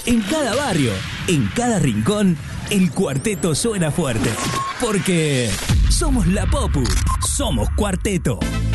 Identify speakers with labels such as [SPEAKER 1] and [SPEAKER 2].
[SPEAKER 1] En cada barrio, en cada rincón, el cuarteto suena fuerte. Porque somos la Popu, somos Cuarteto.